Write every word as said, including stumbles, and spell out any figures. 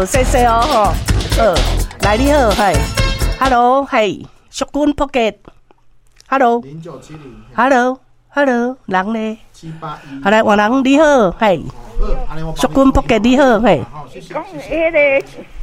谢谢哦吼。呃，来你好，嘿 ，Hello， 嘿，淑君 Pocket，Hello，Hello，Hello， 人呢？七八一。好来，王人你好，嘿，淑君 Pocket 你好，嘿。 讲迄个。